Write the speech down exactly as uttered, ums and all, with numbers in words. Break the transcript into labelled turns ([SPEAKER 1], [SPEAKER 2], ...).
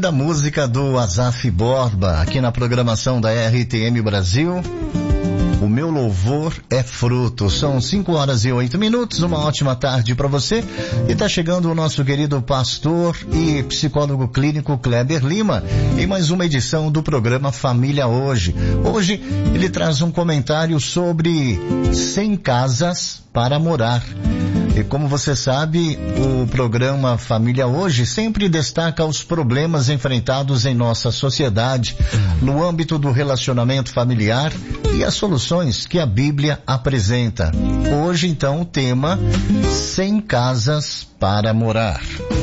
[SPEAKER 1] Linda música do Asaf Borba, aqui na programação da R T M Brasil. O meu louvor é fruto. São cinco horas e oito minutos, uma ótima tarde para você. E tá chegando o nosso querido pastor e psicólogo clínico Kleber Lima em mais uma edição do programa Família Hoje. Hoje ele traz um comentário sobre cem casas para morar. E como você sabe, o programa Família Hoje sempre destaca os problemas enfrentados em nossa sociedade no âmbito do relacionamento familiar e as soluções que a Bíblia apresenta. Hoje, então, o tema cem casas para morar.